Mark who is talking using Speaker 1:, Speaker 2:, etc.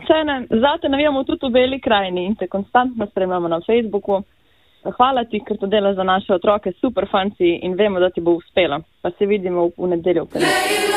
Speaker 1: Zate navijamo tudi v Beli krajini in te konstantno spremljamo na Facebooku. Hvala ti, ker to delaš za naše otroke, super fanci in vemo, da ti bo uspelo. Pa se vidimo v nedeljo.